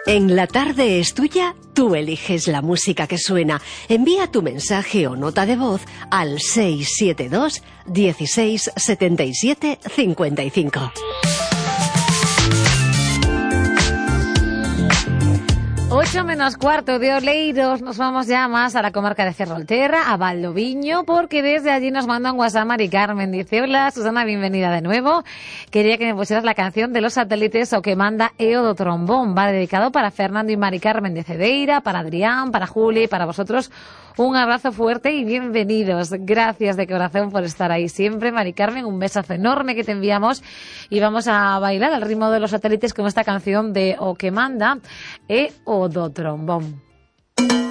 En La Tarde es Tuya, tú eliges la música que suena. Envía tu mensaje o nota de voz al 672 16 77 55. 8:15 de Oleiros, nos vamos ya más a la comarca de Ferrolterra, a Valdoviño, porque desde allí nos manda un WhatsApp Mari Carmen. Dice: hola Susana, bienvenida de nuevo. Quería que me pusieras la canción de Los Satélites o que manda Eo do Trombón. Va dedicado para Fernando y Mari Carmen de Cedeira, para Adrián, para Juli y para vosotros. Un abrazo fuerte y bienvenidos. Gracias de corazón por estar ahí siempre, Mari Carmen. Un besazo enorme que te enviamos y vamos a bailar al ritmo de Los Satélites con esta canción de O que manda Eo do Trombón.